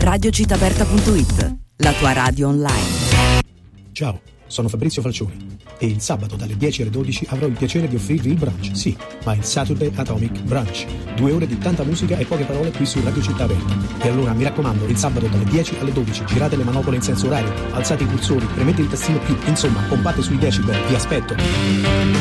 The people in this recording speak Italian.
radiocittaaperta.it, la tua radio online. Ciao, sono Fabrizio Falcioni e il sabato dalle 10 alle 12 avrò il piacere di offrirvi il brunch, sì, ma il Saturday Atomic Brunch. 2 ore di tanta musica e poche parole qui su Radio Città Aperta. E allora mi raccomando, il sabato dalle 10 alle 12 girate le manopole in senso orario, alzate i cursori, premete il tastino più, insomma, pompate sui decibel, vi aspetto.